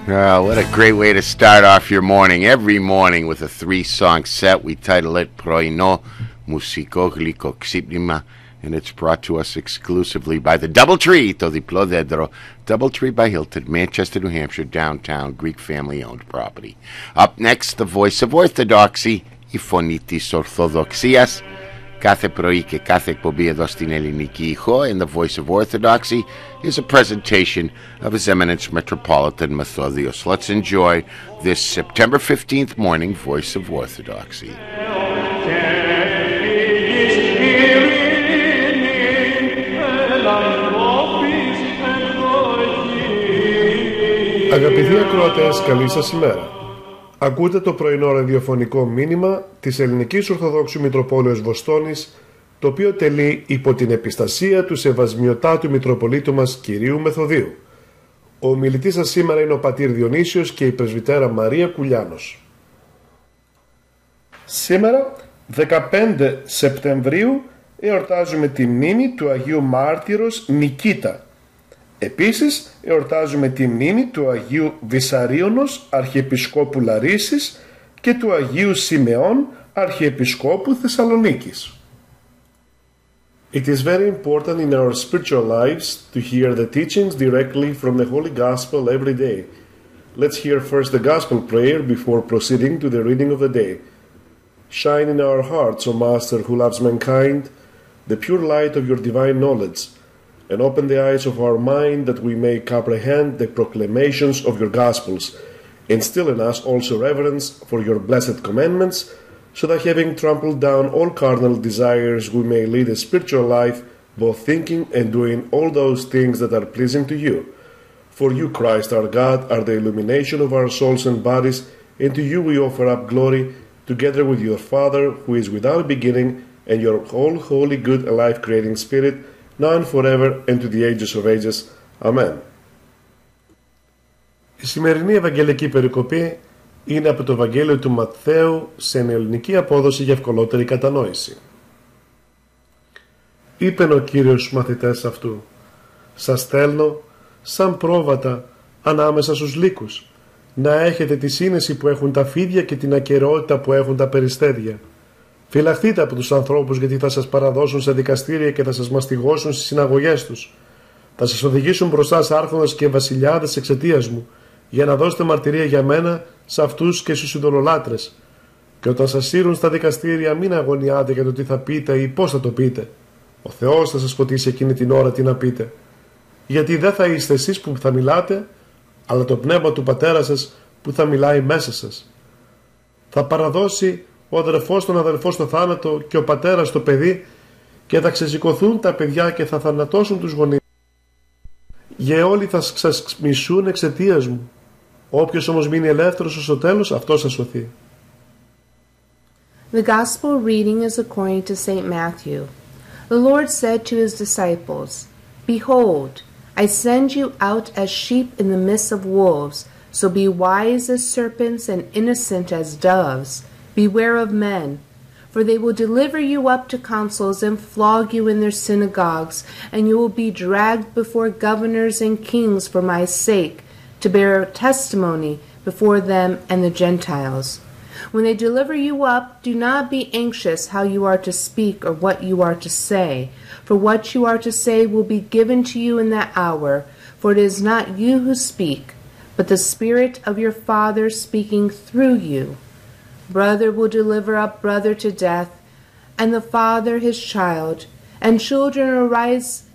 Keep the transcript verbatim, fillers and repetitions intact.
Uh, what a great way to start off your morning. Every morning with a three-song set. We title it Πρωινό Μουσικό Γλυκό Ξύπνημα, and it's brought to us exclusively by the Doubletree, το διπλό δέντρο. Doubletree by Hilton, Manchester, New Hampshire, downtown, Greek family-owned property. Up next, the Voice of Orthodoxy, η φωνή της Ορθοδοξίας. Κάθε πρωί και κάθε εκπομπή εδώ στην Ελληνική Ήχο, and the Voice of Orthodoxy is a presentation of His Eminence Metropolitan Methodios. Let's enjoy this September fifteenth morning Voice of Orthodoxy. Αγαπητοί ακροατές, καλή σας ημέρα. Ακούτε το πρωινό ραδιοφωνικό μήνυμα της Ελληνικής Ορθοδόξου Μητροπόλεως Βοστόνης, το οποίο τελεί υπό την επιστασία του Σεβασμιωτάτου Μητροπολίτου μας Κυρίου Μεθοδίου. Ο ομιλητής σας σήμερα είναι ο πατήρ Διονύσιος και η πρεσβυτέρα Μαρία Κουλιάνος. Σήμερα, δεκαπέντε Σεπτεμβρίου, εορτάζουμε τη μνήμη του Αγίου Μάρτυρος Νικήτα. Επίσης, εορτάζουμε τη μνήμη του Αγίου Βυσαρίωνος Αρχιεπισκόπου Λαρίσης και του Αγίου Σιμεών Αρχιεπισκόπου Θεσσαλονίκης. It is very important in our spiritual lives to hear the teachings directly from the Holy Gospel every day. Let's hear first the Gospel prayer before proceeding to the reading of the day. Shine in our hearts, O Master who loves mankind, the pure light of your divine knowledge, and open the eyes of our mind that we may comprehend the proclamations of your Gospels. Instill in us also reverence for your blessed commandments, so that having trampled down all carnal desires, we may lead a spiritual life, both thinking and doing all those things that are pleasing to you. For you, Christ our God, are the illumination of our souls and bodies, and to you we offer up glory, together with your Father, who is without beginning, and your whole holy, good, and life-creating Spirit, now and forever, and to the ages of ages. Amen. Η σημερινή Ευαγγελική περικοπή είναι από το Ευαγγέλιο του Ματθαίου σε ελληνική απόδοση για ευκολότερη κατανόηση. Είπεν ο Κύριος στους μαθητές αυτού: «Σας στέλνω σαν πρόβατα ανάμεσα στους λύκους, να έχετε τη σύνεση που έχουν τα φίδια και την ακεραιότητα που έχουν τα περιστέρια. Φυλαχτείτε από τους ανθρώπους, γιατί θα σας παραδώσουν σε δικαστήρια και θα σας μαστιγώσουν στις συναγωγές τους. Θα σας οδηγήσουν μπροστά σε άρχοντες και βασιλιάδες εξαιτίας μου, για να δώσετε μαρτυρία για μένα σε αυτούς και στους ειδωλολάτρες. Και όταν σας σύρουν στα δικαστήρια, μην αγωνιάτε για το τι θα πείτε ή πώς θα το πείτε. Ο Θεός θα σας φωτίσει εκείνη την ώρα τι να πείτε. Γιατί δεν θα είστε εσείς που θα μιλάτε, αλλά το πνεύμα του Πατέρα σας που θα μιλάει μέσα σας. Θα παραδώσει ο αδερφός τον αδερφό στο θάνατο και ο πατέρας στο παιδί, και θα ξεσηκωθούν τα παιδιά και θα θανατώσουν τους γονείς. Για όλοι θα σας μισούν εξαιτίας μου. Όποιος όμως μείνει ελεύθερος ως το τέλος, αυτός θα σωθεί». The Gospel reading is according to Saint Matthew. The Lord said to his disciples, "Behold, I send you out as sheep in the midst of wolves, so be wise as serpents and innocent as doves. Beware of men, for they will deliver you up to councils and flog you in their synagogues, and you will be dragged before governors and kings for my sake, to bear testimony before them and the Gentiles. When they deliver you up, do not be anxious how you are to speak or what you are to say, for what you are to say will be given to you in that hour, for it is not you who speak, but the Spirit of your Father speaking through you. Brother will deliver up brother to death, and the father his child, and children arise